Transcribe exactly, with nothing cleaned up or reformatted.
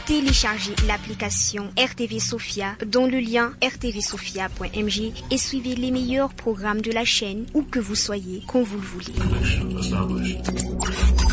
Téléchargez l'application R T V Sophia dans le lien r t v sophia point m j et suivez les meilleurs programmes de la chaîne où que vous soyez, quand vous le voulez.